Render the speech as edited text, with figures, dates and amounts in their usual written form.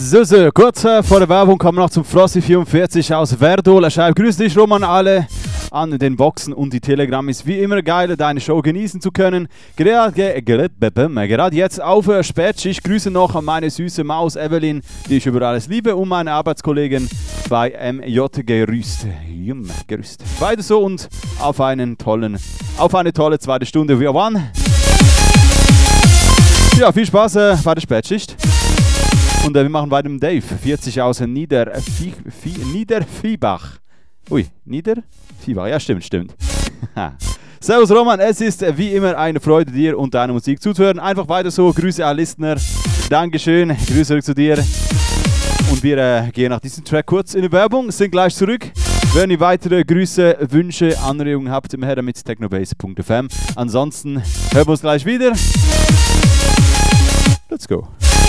So, kurz vor der Werbung kommen wir noch zum Frosty44 aus Verdol. Er schreibt: Grüß dich, Roman, alle an den Boxen und die Telegram. Ist wie immer geil, deine Show genießen zu können. Gerade jetzt auf Spätschicht. Grüße noch an meine süße Maus Evelyn, die ich über alles liebe, und meine Arbeitskollegen bei MJ Gerüst. Weiter so und auf eine tolle zweite Stunde. Wir waren. Ja, viel Spaß bei der Spätschicht. Und wir machen weiter mit Dave, 40 aus Niederviehbach. Niederviehbach, ja stimmt. Servus Roman, es ist wie immer eine Freude, dir und deiner Musik zuzuhören. Einfach weiter so, Grüße an Listener, Dankeschön, Grüße zurück zu dir. Und wir gehen nach diesem Track kurz in die Werbung, sind gleich zurück. Wenn ihr weitere Grüße, Wünsche, Anregungen habt, immer her mit technobase.fm. Ansonsten hören wir uns gleich wieder. Let's go.